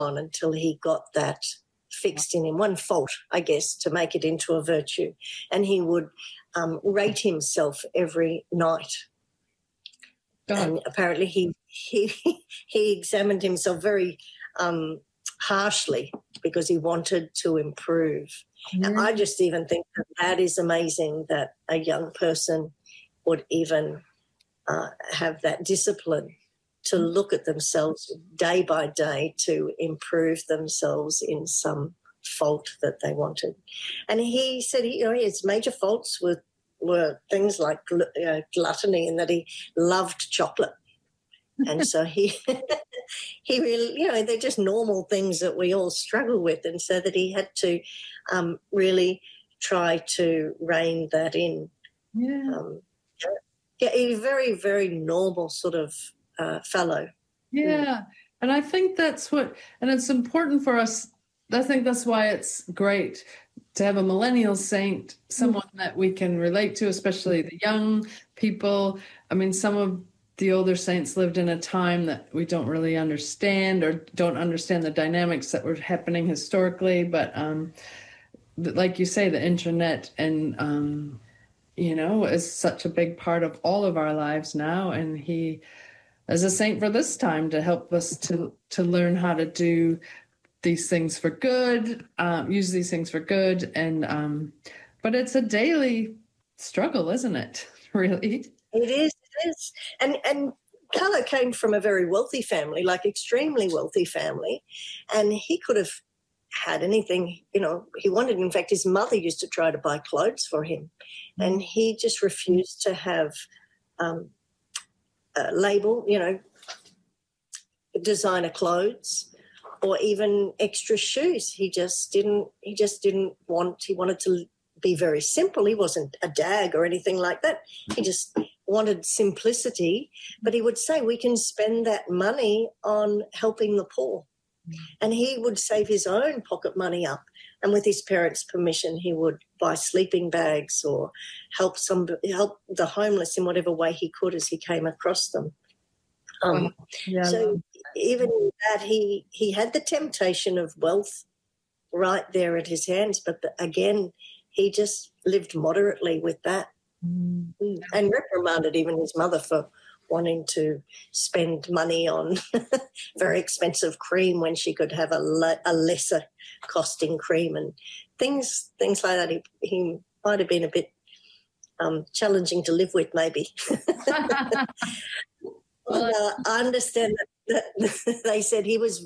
on until he got that fixed in him, one fault, I guess, to make it into a virtue. And he would rate himself every night. And apparently he examined himself very harshly because he wanted to improve. And I just even think that is amazing that a young person would even have that discipline to look at themselves day by day to improve themselves in some fault that they wanted. And he said, his major faults were things like gluttony, and that he loved chocolate. And so he really, they're just normal things that we all struggle with. And so that he had to really try to rein that in. A very, very normal sort of fellow. Yeah. And I think and it's important for us. I think that's why it's great to have a millennial saint, someone that we can relate to, especially the young people. I mean, some of the older saints lived in a time that we don't really understand, or don't understand the dynamics that were happening historically. But like you say, the internet and, is such a big part of all of our lives now. And he is a saint for this time to help us to learn how to do these things for good, use these things for good. And but it's a daily struggle, isn't it? Really? It is. And Carlo came from a very wealthy family, like extremely wealthy family, and he could have had anything, he wanted. In fact, his mother used to try to buy clothes for him, and he just refused to have a label, designer clothes or even extra shoes. He wanted to be very simple. He wasn't a dag or anything like that. He just wanted simplicity, but he would say we can spend that money on helping the poor. And he would save his own pocket money up, and with his parents' permission he would buy sleeping bags or help the homeless in whatever way he could as he came across them. So even that, he had the temptation of wealth right there at his hands, but again he just lived moderately with that. And reprimanded even his mother for wanting to spend money on very expensive cream when she could have a lesser costing cream and things like that. He might have been a bit challenging to live with, maybe. Well, I understand that they said he was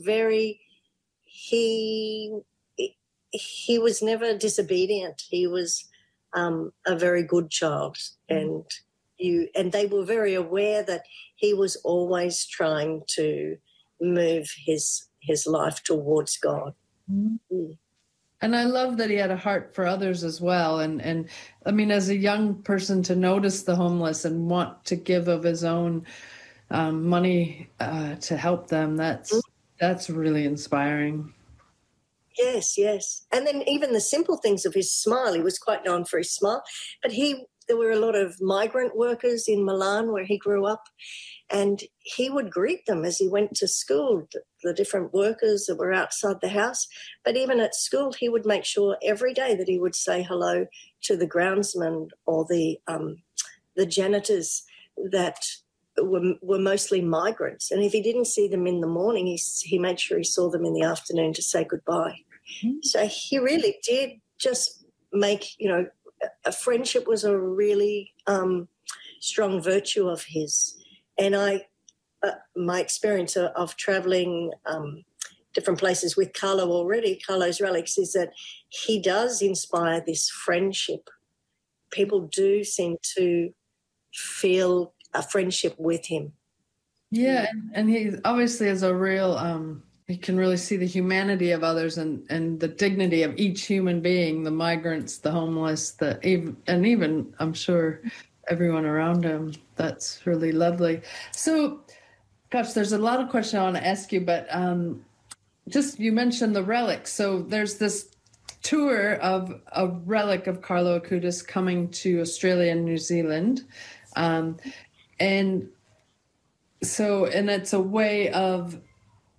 he was never disobedient. He was a very good child, and they were very aware that he was always trying to move his life towards God. And I love that he had a heart for others as well. And I mean, as a young person, to notice the homeless and want to give of his own money to help them, that's really inspiring. Yes. And then even the simple things of his smile. He was quite known for his smile. But there were a lot of migrant workers in Milan where he grew up, and he would greet them as he went to school, the different workers that were outside the house. But even at school, he would make sure every day that he would say hello to the groundsman or the janitors that were mostly migrants. And if he didn't see them in the morning, he made sure he saw them in the afternoon to say goodbye. So he really did just make, a friendship was a really strong virtue of his. And my experience of traveling different places with Carlo's relics, is that he does inspire this friendship. People do seem to feel a friendship with him. Yeah, and he obviously is a real, he can really see the humanity of others and the dignity of each human being, the migrants, the homeless, and even, I'm sure, everyone around him. That's really lovely. So, gosh, there's a lot of questions I want to ask you, but just you mentioned the relics. So there's this tour of a relic of Carlo Acutis coming to Australia and New Zealand. And it's a way of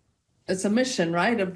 it's a mission, right? Of